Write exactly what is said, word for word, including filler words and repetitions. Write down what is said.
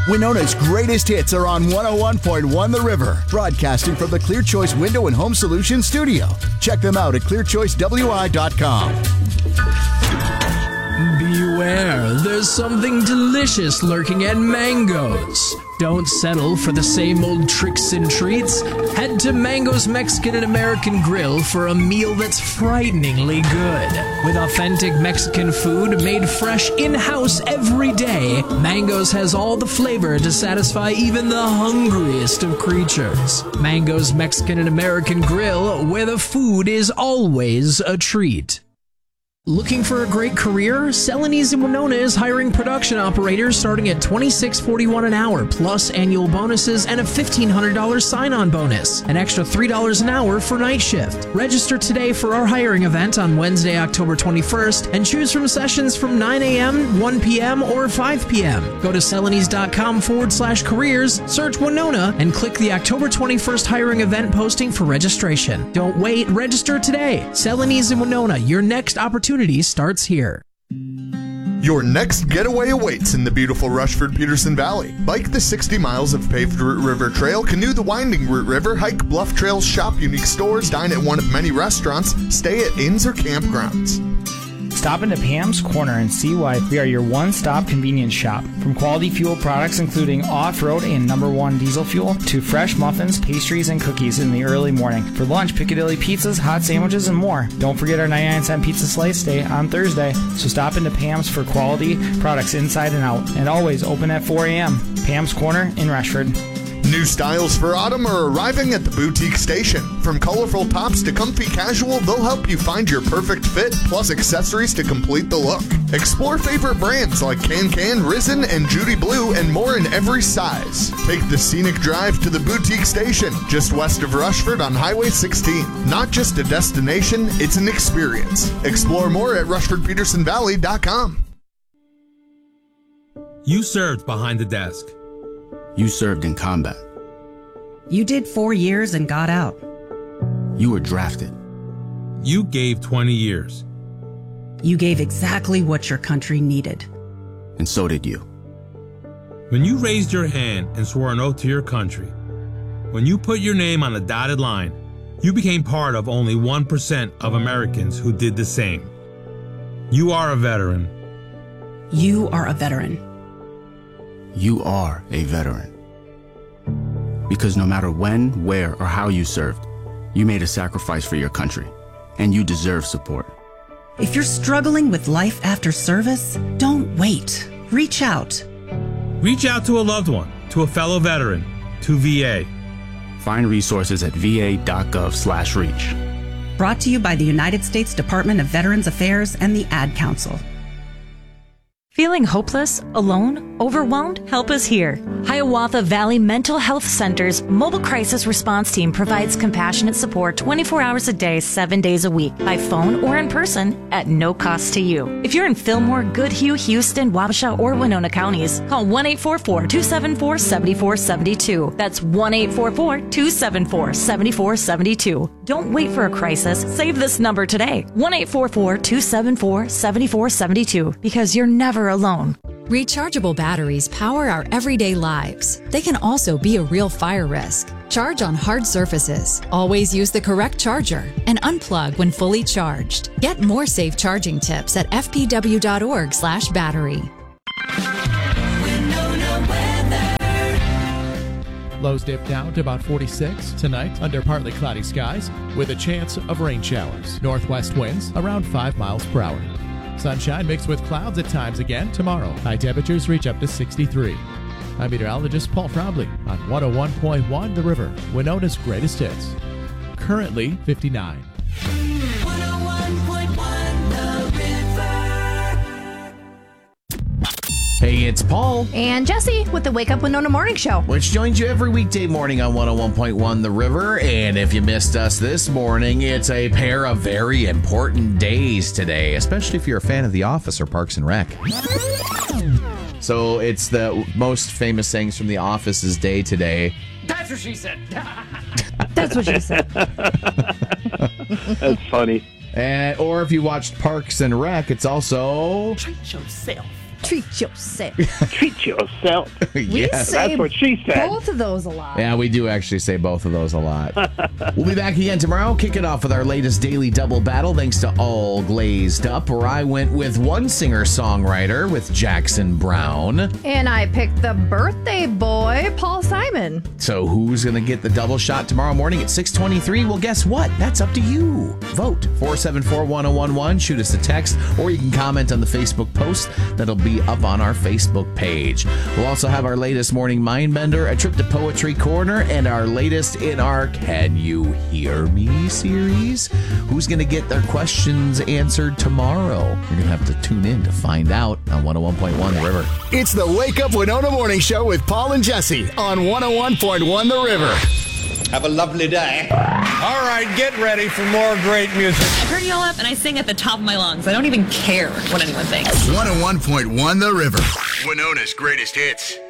Winona's greatest hits are on one oh one point one The River, broadcasting from the Clear Choice Window and Home Solutions studio. Check them out at clear choice w i dot com. Beware, there's something delicious lurking at Mango's. Don't settle for the same old tricks and treats. Head to Mango's Mexican and American Grill for a meal that's frighteningly good. With authentic Mexican food made fresh in-house every day, Mango's has all the flavor to satisfy even the hungriest of creatures. Mango's Mexican and American Grill, where the food is always a treat. Looking for a great career? Celanese in Winona is hiring production operators starting at twenty-six forty-one an hour, plus annual bonuses and a fifteen hundred dollars sign-on bonus. An extra three dollars an hour for night shift. Register today for our hiring event on Wednesday, October twenty-first, and choose from sessions from nine a.m., one p.m., or five p.m. Go to celanese.com forward slash careers, search Winona, and click the October twenty-first hiring event posting for registration. Don't wait, register today. Celanese in Winona, your next opportunity starts here. Your next getaway awaits in the beautiful Rushford-Peterson Valley. Bike the sixty miles of paved Root River Trail, canoe the winding Root River, hike bluff trails, shop unique stores, dine at one of many restaurants, stay at inns or campgrounds. Stop into Pam's Corner and see why we are your one-stop convenience shop. From quality fuel products including off-road and number one diesel fuel to fresh muffins, pastries, and cookies in the early morning. For lunch, Piccadilly pizzas, hot sandwiches, and more. Don't forget our ninety-nine cent pizza slice day on Thursday. So stop into Pam's for quality products inside and out. And always open at four a.m. Pam's Corner in Rushford. New styles for autumn are arriving at the Boutique Station. From colorful tops to comfy casual, they'll help you find your perfect fit, plus accessories to complete the look. Explore favorite brands like Can-Can, Risen, and Judy Blue, and more in every size. Take the scenic drive to the Boutique Station, just west of Rushford on Highway sixteen. Not just a destination, it's an experience. Explore more at rushford peterson valley dot com. You served behind the desk. You served in combat. You did four years and got out. You were drafted. You gave twenty years. You gave exactly what your country needed. And so did you. When you raised your hand and swore an oath to your country, when you put your name on a dotted line, you became part of only one percent of Americans who did the same. You are a veteran. You are a veteran. You are a veteran. Because no matter when, where, or how you served, you made a sacrifice for your country, and you deserve support. If you're struggling with life after service, don't wait. Reach out. Reach out to a loved one, to a fellow veteran, to V A. Find resources at v a dot gov slash reach. Brought to you by the United States Department of Veterans Affairs and the Ad Council. Feeling hopeless, alone, overwhelmed? Help is here. Hiawatha Valley Mental Health Center's mobile crisis response team provides compassionate support twenty-four hours a day, seven days a week, by phone or in person at no cost to you. If you're in Fillmore, Goodhue, Houston, Wabasha, or Winona counties, call one eight four four, two seven four, seven four seven two. That's one eight four four, two seven four, seven four seven two. Don't wait for a crisis. Save this number today. one eight four four, two seven four, seven four seven two, because you're never alone. Rechargeable batteries power our everyday lives. They can also be a real fire risk. Charge on hard surfaces. Always use the correct charger and unplug when fully charged. Get more safe charging tips at f p w dot org slash battery. Lows dip down to about forty-six tonight under partly cloudy skies with a chance of rain showers. Northwest winds around five miles per hour. Sunshine mixed with clouds at times again tomorrow. High temperatures reach up to sixty-three. I'm meteorologist Paul Frobley on one oh one point one The River, Winona's greatest hits. Currently fifty-nine. one oh one point one The River. Hey, it's Paul. And Jesse with the Wake Up Winona Morning Show, which joins you every weekday morning on one oh one point one The River. And if you missed us this morning, it's a pair of very important days today, especially if you're a fan of The Office or Parks and Rec. So it's the most famous things from The Office's day today. That's what she said. That's what she said. That's funny. And, or if you watched Parks and Rec, it's also... Treat yourself. Treat yourself. Treat yourself. We say That's what she said. both of those a lot. Yeah, we do actually say both of those a lot. We'll be back again tomorrow, kicking off with our latest daily double battle, thanks to All Glazed Up, where I went with one singer-songwriter with Jackson Brown. And I picked the birthday boy, Paul Simon. So who's going to get the double shot tomorrow morning at six twenty-three? Well, guess what? That's up to you. Vote four seven four, one oh one one. Shoot us a text, or you can comment on the Facebook post that'll be up on our Facebook page. We'll also have our latest morning mind bender, a trip to Poetry Corner, and our latest in our Can You Hear Me series. Who's going to get their questions answered tomorrow? You're going to have to tune in to find out on one oh one point one The River. It's the Wake Up Winona Morning Show with Paul and Jesse on one oh one point one The River. Have a lovely day. All right, get ready for more great music. I turn y'all up and I sing at the top of my lungs. I don't even care what anyone thinks. one oh one point one The River. Winona's greatest hits.